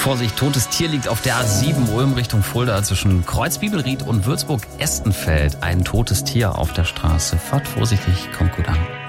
Vorsicht, totes Tier liegt auf der A7 Ulm Richtung Fulda zwischen Kreuzbibelried und Würzburg-Estenfeld. Ein totes Tier auf der Straße. Fahrt vorsichtig, kommt gut an.